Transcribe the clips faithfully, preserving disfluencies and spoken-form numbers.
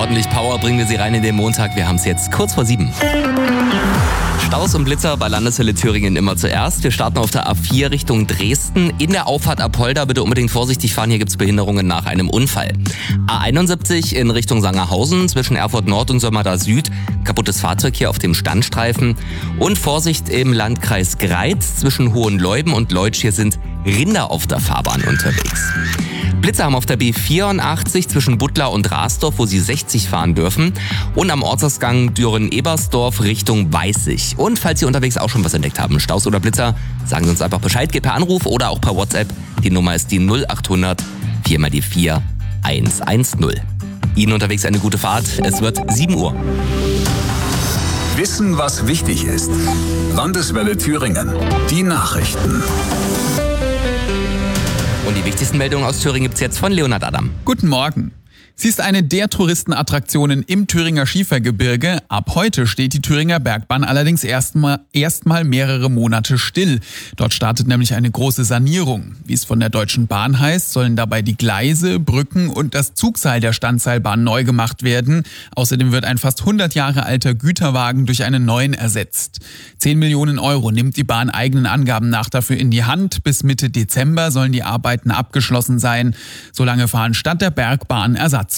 ordentlich Power bringen wir sie rein in den Montag. Wir haben es jetzt kurz vor sieben. Staus und Blitzer bei Landeswelle Thüringen immer zuerst. Wir starten auf der A vier Richtung Dresden. In der Auffahrt Apolda bitte unbedingt vorsichtig fahren. Hier gibt es Behinderungen nach einem Unfall. A einundsiebzig in Richtung Sangerhausen zwischen Erfurt Nord und Sömmerda Süd. Kaputtes Fahrzeug hier auf dem Standstreifen. Und Vorsicht im Landkreis Greiz zwischen Hohenleuben und Leutsch. Hier sind Rinder auf der Fahrbahn unterwegs. Blitzer haben auf der B vierundachtzig zwischen Buttlar und Rasdorf, wo sie sechzig fahren dürfen. Und am Ortsausgang Düren-Ebersdorf Richtung Weißig. Und falls Sie unterwegs auch schon was entdeckt haben, Staus oder Blitzer, sagen Sie uns einfach Bescheid, geht per Anruf oder auch per WhatsApp. Die Nummer ist die null achthundert vier mal die vier eins eins null. Ihnen unterwegs eine gute Fahrt. Es wird sieben Uhr. Wissen, was wichtig ist. Landeswelle Thüringen. Die Nachrichten. Und die wichtigsten Meldungen aus Thüringen gibt's jetzt von Leonhard Adam. Guten Morgen. Sie ist eine der Touristenattraktionen im Thüringer Schiefergebirge. Ab heute steht die Thüringer Bergbahn allerdings erstmal erstmal mehrere Monate still. Dort startet nämlich eine große Sanierung. Wie es von der Deutschen Bahn heißt, sollen dabei die Gleise, Brücken und das Zugseil der Standseilbahn neu gemacht werden. Außerdem wird ein fast hundert Jahre alter Güterwagen durch einen neuen ersetzt. zehn Millionen Euro nimmt die Bahn eigenen Angaben nach dafür in die Hand. Bis Mitte Dezember sollen die Arbeiten abgeschlossen sein. Solange fahren statt der Bergbahn Ersatzbusse.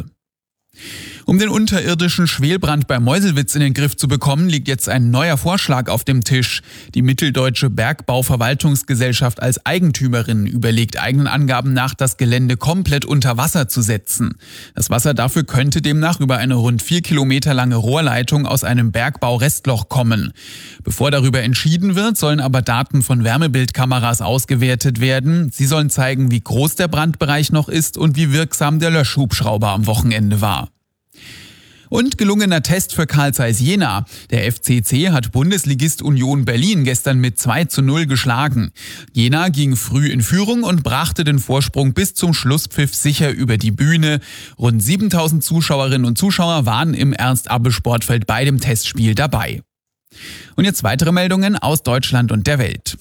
Um den unterirdischen Schwelbrand bei Meuselwitz in den Griff zu bekommen, liegt jetzt ein neuer Vorschlag auf dem Tisch. Die Mitteldeutsche Bergbauverwaltungsgesellschaft als Eigentümerin überlegt eigenen Angaben nach, das Gelände komplett unter Wasser zu setzen. Das Wasser dafür könnte demnach über eine rund vier Kilometer lange Rohrleitung aus einem Bergbau-Restloch kommen. Bevor darüber entschieden wird, sollen aber Daten von Wärmebildkameras ausgewertet werden. Sie sollen zeigen, wie groß der Brandbereich noch ist und wie wirksam der Löschhubschrauber am Wochenende war. Und gelungener Test für Carl Zeiss Jena. Der F C C hat Bundesligist Union Berlin gestern mit zwei zu null geschlagen. Jena ging früh in Führung und brachte den Vorsprung bis zum Schlusspfiff sicher über die Bühne. Rund siebentausend Zuschauerinnen und Zuschauer waren im Ernst-Abbe-Sportfeld bei dem Testspiel dabei. Und jetzt weitere Meldungen aus Deutschland und der Welt.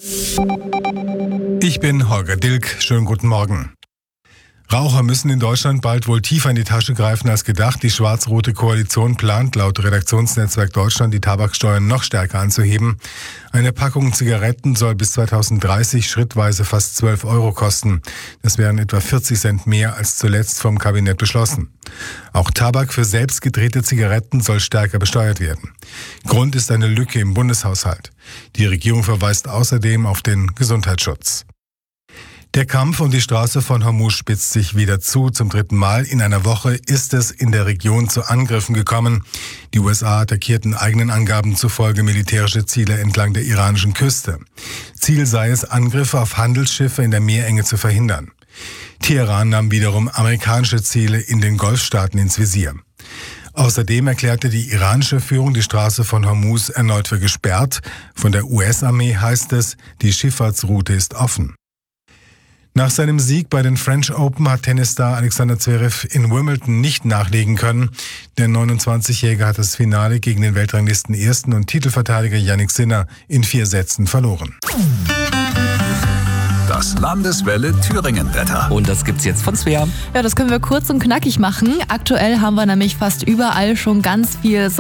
Ich bin Holger Dilk. Schönen guten Morgen. Raucher müssen in Deutschland bald wohl tiefer in die Tasche greifen als gedacht. Die schwarz-rote Koalition plant laut Redaktionsnetzwerk Deutschland, die Tabaksteuern noch stärker anzuheben. Eine Packung Zigaretten soll bis zweitausenddreißig schrittweise fast zwölf Euro kosten. Das wären etwa vierzig Cent mehr als zuletzt vom Kabinett beschlossen. Auch Tabak für selbst gedrehte Zigaretten soll stärker besteuert werden. Grund ist eine Lücke im Bundeshaushalt. Die Regierung verweist außerdem auf den Gesundheitsschutz. Der Kampf um die Straße von Hormuz spitzt sich wieder zu. Zum dritten Mal in einer Woche ist es in der Region zu Angriffen gekommen. Die U S A attackierten eigenen Angaben zufolge militärische Ziele entlang der iranischen Küste. Ziel sei es, Angriffe auf Handelsschiffe in der Meerenge zu verhindern. Teheran nahm wiederum amerikanische Ziele in den Golfstaaten ins Visier. Außerdem erklärte die iranische Führung die Straße von Hormuz erneut für gesperrt. Von der U S-Armee heißt es, die Schifffahrtsroute ist offen. Nach seinem Sieg bei den French Open hat Tennisstar Alexander Zverev in Wimbledon nicht nachlegen können. Der neunundzwanzigjährige hat das Finale gegen den Weltranglisten Ersten und Titelverteidiger Jannik Sinner in vier Sätzen verloren. Das Landeswelle Thüringen-Wetter. Und das gibt's jetzt von Svea. Ja, das können wir kurz und knackig machen. Aktuell haben wir nämlich fast überall schon ganz viel Sonne.